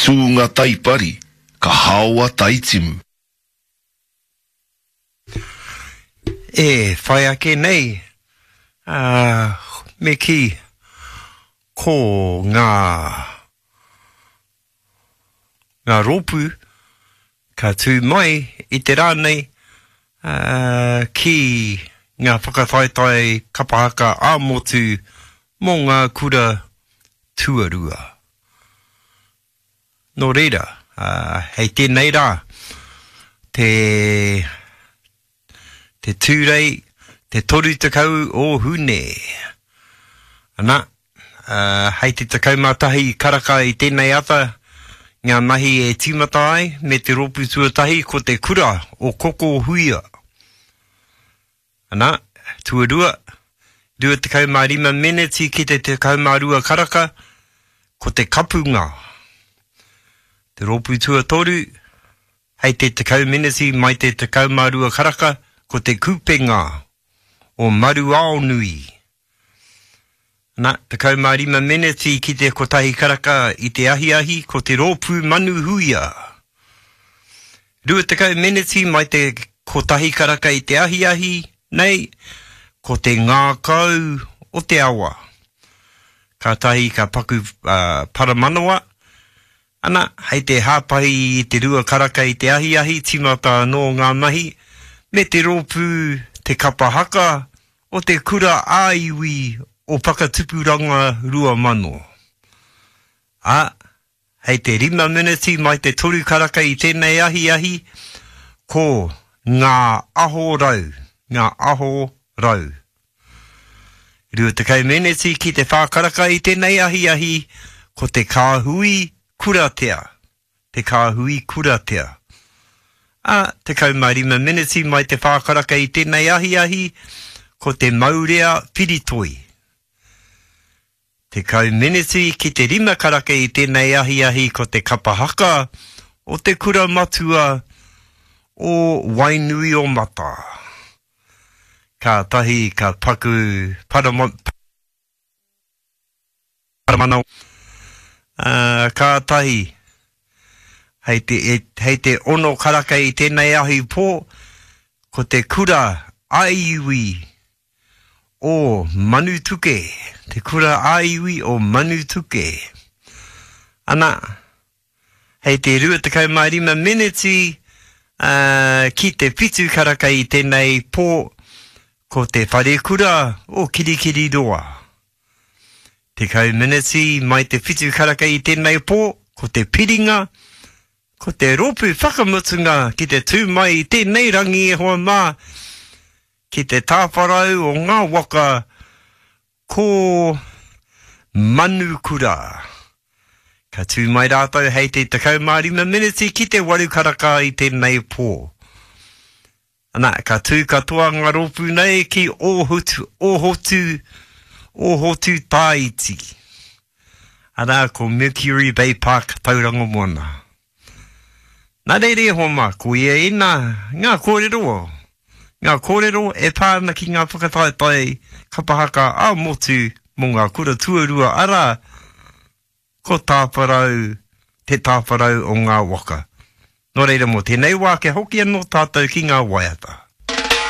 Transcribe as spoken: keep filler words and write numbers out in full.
tūnga taipari, ka hawa taitimu. E, whai ake nei, uh, me ki, ko ngā, ngā ropu, ka tū mai i te rānei, uh, ki ngā whakawhaitai kapahaka āmotu mō ngā kura tuarua. Nō reira, uh, hei tēnei rā, te, te tūrei, te toru takau o hune. Ana, uh, hei te takau mātahi karaka i tēnei ata, ngā mahi e tīmata ai, me te ropu tuatahi ko te kura o koko huia. Ana, tuarua, rua tekau mā rima meneti ki te tekau mā rua karaka, ko te kapunga. Te ropu tuatoru, hei te tekau meneti mai te tekau mā rua karaka, ko te kupenga o maru ao nui. Ana, tekau mā rima meneti ki te kotahi karaka i te ahi ahi, ko te ropu manu huia. Rua tekau meneti mai te kotahi karaka i te ahi ahi, nei, ko te ngā kau o te awa. Ka tahi ka paku uh, paramanawa. Ana, hei te hāpahi i te rua karaka i te ahi ahi, timata no ngā mahi, me te ropu te kapahaka o te kura āiwi o Pakatupuranga rua mano. A, hei te rima miniti mai te toru karaka i tēnei ahi ahi, ko ngā aho rau. Ngā aho rau. Rua te kau meneti ki te whākaraka i tēnei ahi ahi, ko te kāhui kuratea. Te kāhui kuratea. A, te kau marima meneti mai te whākaraka i tēnei ahi ahi, ko te maurea piritoi. Te kau meneti ki te rima karaka i tēnei ahi ahi, ko te kapahaka o te kura matua o Wainui o Mata. Ka tahi, ka paku, paramana, paramana. Uh, ka tahi, hei te, hei te ono karaka i tēnei ahi pō, ko te kura aiwi o Manutuke. Te kura aiwi o Manutuke. Ana, hei te rua tekau mai rima meneti, uh, ki te pitu karaka i tēnei pō, ko te whare kura o Kirikiri roa. Te kau meneti mai te whitu karaka i tēnei pō, ko te piringa, ko te ropu whakamutunga ki te tū mai i tēnei rangi e hoa mā, ki te tāwharau o ngā waka, ko manu kura. Ka tū mai rātou hei te takau mārima meneti ki te waru karaka i tēnei pō. Ana, ka tū katoa ngā ropu nei ki ohotu, ohotu, ohotu Tāiti. Ana, ko Mercury Bay Park, Tauranga Moana. Nā reire homa, ko ia ina, ngā kōrero. Ngā kōrero e pāna ki ngā whakataitai, kapahaka a motu mō ngā kura tuarua ara, ko tāwharau, te tāwharau o ngā waka. Nō reira mō tēnei wā ke hoki anō tātou ki ngā waiata.